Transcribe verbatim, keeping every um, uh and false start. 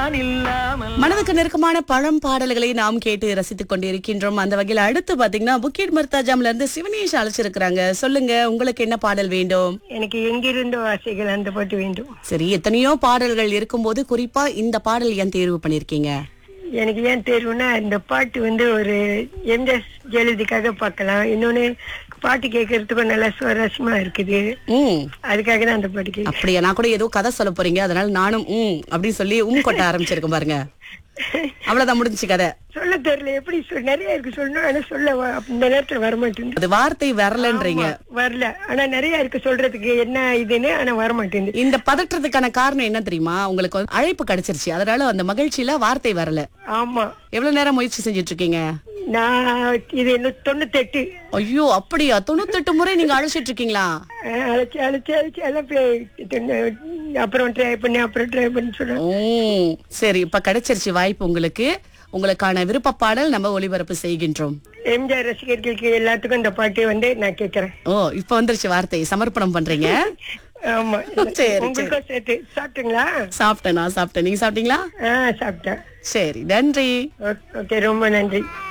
நான் இல்லாமல். மனதுக்கு நெருக்கமான பழம் பாடல்களை நாம் கேட்டு ரசித்துக் கொண்டிருக்கின்றோம். அந்த வகையில் அடுத்து பாத்தீங்கன்னா புக்கெட் மர்தாஜாம்ல இருந்து சிவனேஷ் அழைச்சிருக்கிறாங்க. சொல்லுங்க, உங்களுக்கு என்ன பாடல் வேண்டும்? எனக்கு எங்கிருந்தோ ஆசைகள் அந்த பாட்டு வேண்டும். சரி, எத்தனையோ பாடல்கள் இருக்கும்போது குறிப்பா இந்த பாடல் ஏன் தேர்வு பண்ணிருக்கீங்க? எனக்கு ஏன் தேர்வுனா இந்த பாட்டு வந்து ஒரு எம்ஜிஆர் ஜெயலலிதாக்காக பார்க்கலாம். இன்னொன்னு பாட்டு கேட்கறதுக்கும் நல்லா சுவாரஸ்யமா இருக்குது. ம் அதுக்காக தான் அந்த பாட்டு கேட்க. அப்படியா? நான் கூட ஏதோ கதை சொல்ல போறீங்க, அதனால நானும் ம் அப்படின்னு சொல்லி உம் கொட்ட ஆரம்பிச்சிருக்கேன் பாருங்க. அவ்வளவுதான், முடிஞ்சு கதை. சொல்ல தெரியல எப்படி சொல் நிறைய இருக்கு சொல்லணும். ஆனா சொல்ல வ- இந்த நேரத்துல வரமாட்டேங்குது. அது வார்த்தை வரலன்றீங்க. வரல. ஆனா நிறைய இருக்கு சொல்றதுக்கு என்ன இதுன்னு. ஆனா வரமாட்டேங்குது. இந்த பதற்றத்துக்கான காரணம் என்ன தெரியுமா? உங்களுக்கு வந்து அழைப்பு கிடைச்சிருச்சு, அதனால அந்த மகிழ்ச்சியில வார்த்தை வரல. ஆமா, எவ்வளவு நேரம் முயற்சி செஞ்சுட்டு இருக்கீங்க? நான் இது என்ன தொண்ணூத்தி எட்டு ஐயோ, அப்படியா? தொண்ணூத்தெட்டு முறை நீங்க அழைச்சிட்டு இருக்கீங்களா? அழைச்சி அழைச்சி அழைச்சி எல்லாம் போய் தொண்ணூ- அப்புறம் ட்ரை பண்ணி அப்புறம் ட்ரை பண்ணி சொல்றேன். ஓ சரி, இப்ப கிடைச்சிருச்சு வாய்ப்பு உங்களுக்கு. உங்களுக்கான விருப்ப பாடல் நம்ம ஒளிபரப்பு செய்கின்றோம். எம்ஜிஆர் ரசிகர்களுக்கு எல்லாத்துக்கும் இந்த பாட்டு வந்து நான் கேட்கறேன். ஓ, இப்ப வந்துருச்சு, வார்த்தை சமர்ப்பணம் பண்றீங்க. ஆமா, சரி, உங்களுக்கும் சேர்த்து சாப்பிட்டீங்களா? சாப்பிட்டேன், நான் சாப்பிட்டேன். நீங்க சாப்பிட்டீங்களா? ஆஹ் சாப்பிட்டேன். சரி, நன்றி. ஓகே, ரொம்ப நன்றி.